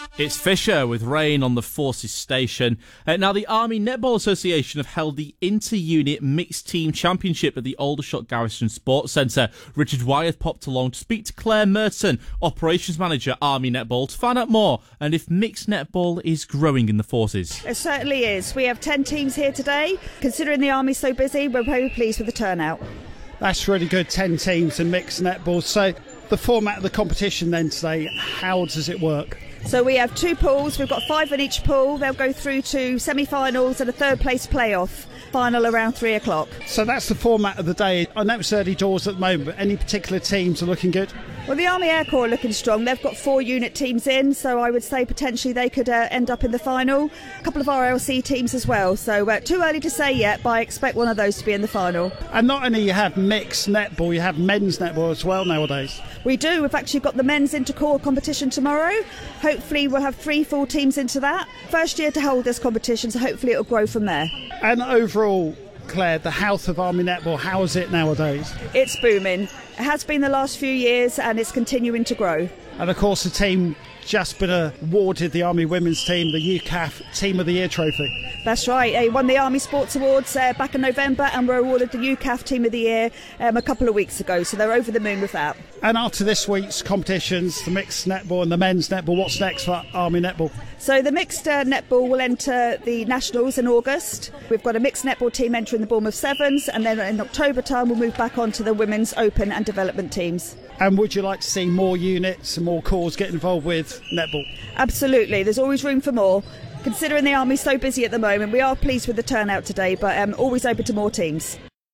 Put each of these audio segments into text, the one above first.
It's Fisher with Rain on the Forces Station. Now, the Army Netball Association have held the Inter-Unit Mixed Team Championship at the Aldershot Garrison Sports Centre. Richard Wyeth popped along to speak to Claire Merton, Operations Manager, Army Netball, to find out more and if mixed netball is growing in the Forces. It certainly is. We have 10 teams here today. Considering the Army's so busy, we're very pleased with the turnout. That's really good, 10 teams in mixed netball. So the format of the competition then today, how does it work? So we have 2 pools. We've got 5 in each pool. They'll go through to semi-finals and a third place playoff. Final around 3 o'clock. So that's the format of the day. I know it's early doors at the moment, but any particular teams are looking good? Well, the Army Air Corps are looking strong. They've got 4 unit teams in, so I would say potentially they could end up in the final. A couple of RLC teams as well, so too early to say yet, but I expect one of those to be in the final. And not only you have mixed netball, you have men's netball as well nowadays. We do. We've actually got the men's inter-corps competition tomorrow. Hopefully we'll have 3 full teams into that. First year to hold this competition, so hopefully it'll grow from there. And overall, Claire, the health of Army Netball, how is it nowadays? It's booming. It has been the last few years and it's continuing to grow. And of course the team just been awarded, the Army Women's Team, the UCAF Team of the Year trophy. That's right. They won the Army Sports Awards back in November and were awarded the UCAF Team of the Year a couple of weeks ago, so they're over the moon with that. And after this week's competitions, the mixed netball and the men's netball, what's next for Army Netball? So the mixed netball will enter the Nationals in August. We've got a mixed netball team entering the Bournemouth Sevens, and then in October time we'll move back on to the Women's Open and Development teams. And would you like to see more units and more corps get involved with netball? Absolutely, there's always room for more. Considering the Army's so busy at the moment, we are pleased with the turnout today, but always open to more teams.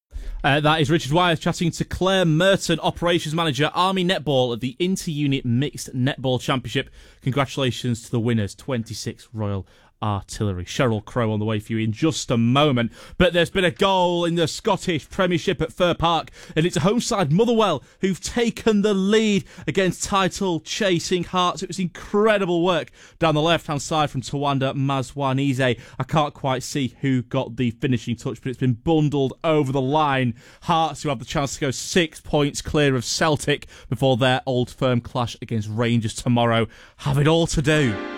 That is Richard Wyeth chatting to Claire Merton, Operations Manager, Army Netball at the Inter-Unit Mixed Netball Championship. Congratulations to the winners, 26 Royal Artillery. Cheryl Crow on the way for you in just a moment. But there's been a goal in the Scottish Premiership at Fir Park, and it's a home side, Motherwell, who've taken the lead against title-chasing Hearts. It was incredible work down the left-hand side from Tawanda Mazwanize. I can't quite see who got the finishing touch, but it's been bundled over the line. Hearts, who have the chance to go 6 points clear of Celtic before their Old Firm clash against Rangers tomorrow, have it all to do